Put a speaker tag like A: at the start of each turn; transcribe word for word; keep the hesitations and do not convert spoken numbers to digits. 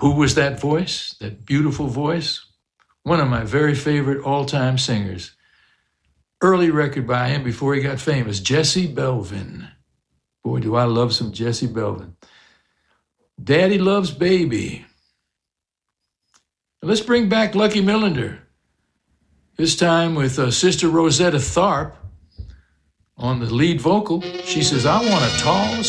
A: Who was that voice, that beautiful voice? One of my very favorite all-time singers. Early record by him before he got famous, Jesse Belvin. Boy, do I love some Jesse Belvin. Daddy Loves Baby. Let's bring back Lucky Millinder. This time with uh, Sister Rosetta Tharpe on the lead vocal. She says, I want a tall,